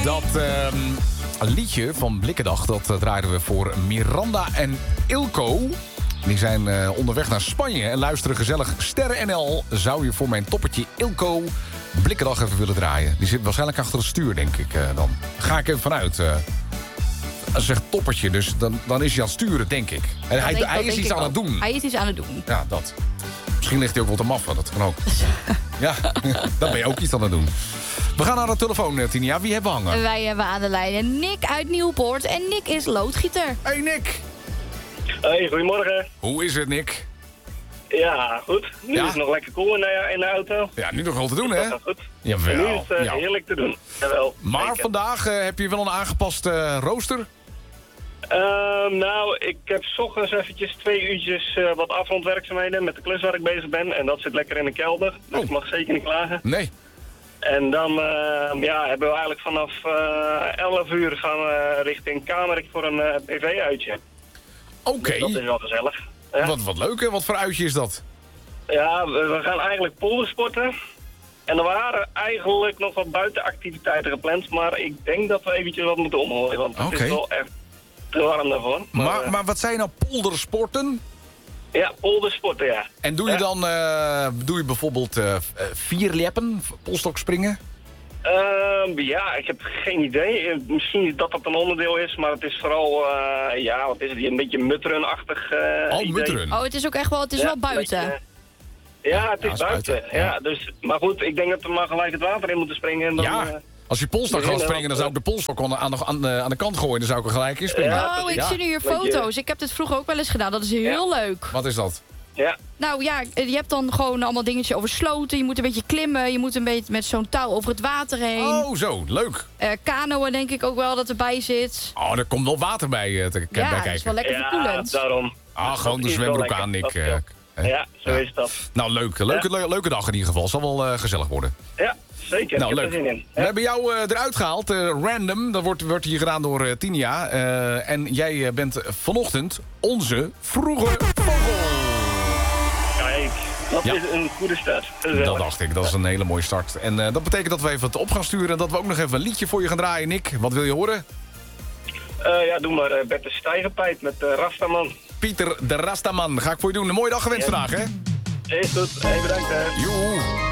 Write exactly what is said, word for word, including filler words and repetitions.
Dat uh, liedje van Blikkendag, dat uh, draaiden we voor Miranda en Ilko. Die zijn uh, onderweg naar Spanje en luisteren gezellig Sterren N L. Zou je voor mijn toppertje Ilko Blikkendag even willen draaien? Die zit waarschijnlijk achter het stuur, denk ik uh, dan. Ga ik even vanuit. Uh, Hij zegt toppertje, dus dan, dan is hij aan het sturen, denk ik. En hij, denk, hij is iets aan ook. het doen. Hij is iets aan het doen. Ja, dat. Misschien ligt hij ook wel te maffen, dat kan ook. Ja, dan ben je ook iets aan het doen. We gaan naar de telefoon, Tinia. Wie hebben we hangen? Wij hebben aan de lijn Nick uit Nieuwpoort. En Nick is loodgieter. Hey Nick! Hey, goedemorgen. Hoe is het, Nick? Ja, goed. Nu Ja? is het nog lekker cool in de, in de auto. Ja, nu nog wel te doen, hè? Dat gaat goed. Jawel. Nu is het uh, ja. heerlijk te doen. Jawel, Maar zeker. vandaag uh, heb je wel een aangepast uh, rooster? Ehm, nou, ik heb 's ochtends eventjes twee uurtjes uh, wat afrondwerkzaamheden met de klus waar ik bezig ben. En dat zit lekker in de kelder. Dus Oh. ik mag zeker niet klagen. Nee. En dan uh, ja, hebben we eigenlijk vanaf uh, elf uur gaan we richting Kamerik voor een uh, P V-uitje. Oké. Dat is wel gezellig. Ja, Wat, wat leuk, hè? Wat voor uitje is dat? ja we, we gaan eigenlijk poldersporten. En er waren eigenlijk nog wat buitenactiviteiten gepland. Maar ik denk dat we eventjes wat moeten omgooien. Want het Oké. is wel echt te warm daarvoor. Maar, Maar, uh, maar wat zijn nou poldersporten? ja, poldersporten, ja. En doe je Ja. dan uh, doe je bijvoorbeeld uh, vierleppen, polstok springen? Ehm, ja, ik heb geen idee. Eh, Misschien dat dat een onderdeel is, maar het is vooral, eh, ja, wat is het hier, een beetje mutteren-achtig eh Oh, idee. mutteren. Oh, het is ook echt wel, het is Ja, wel buiten. een beetje, eh, ja, het Ja, is is buiten. buiten, Ja. ja. Dus, maar goed, ik denk dat we maar gelijk het water in moeten springen. En dan, Ja, eh, als je polstok gaat beginnen springen, dan zou ik de polstok aan de, aan de, aan de kant gooien. Dan zou ik er gelijk in springen. Ja, Oh, ik ja. zie nu hier Weet je- foto's. Ik heb dit vroeger ook wel eens gedaan. Dat is heel leuk. Wat is dat? ja. Nou ja, je hebt dan gewoon allemaal dingetjes over sloten. Je moet een beetje klimmen. Je moet een beetje met zo'n touw over het water heen. Oh, zo, leuk. Eh, kanoën denk ik ook wel dat erbij zit. Oh, er komt wel water bij, uh, te, bij Ja, dat kijken. is wel lekker Ja, verkoelend. daarom. Ah, gewoon de Dat is wel zwembroek lekker. aan, Nick. Dat eh, scheelt. hè? Ja, zo Ja. is dat. Nou, leuk. Leuke, Ja. le- leuke dag in ieder geval. Zal wel uh, gezellig worden. Ja, zeker. Nou, ik heb leuk. er zin in. We Ja. hebben jou uh, eruit gehaald. Uh, random. Dat wordt, wordt hier gedaan door uh, Tinia. Uh, en jij uh, bent vanochtend onze vroege vogel. Kijk, dat Ja. is een goede start. Gezellig. Dat dacht ik. Dat is een hele mooie start. En uh, dat betekent dat we even het op gaan sturen. En dat we ook nog even een liedje voor je gaan draaien, Nick. Wat wil je horen? Uh, ja, doe maar uh, Bert de Stijgerpijp met uh, Rastaman. Pieter de Rastaman. Ga ik voor je doen. Een mooie dag gewenst Ja. vandaag, hè? Is goed. Hey, bedankt hè. Joe.